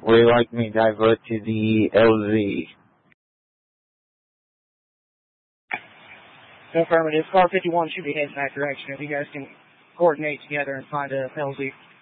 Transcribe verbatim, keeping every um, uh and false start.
Would you like me to divert to the L Z? Affirmative. Car fifty-one should be heading that direction. If you guys can coordinate together and find a L Z.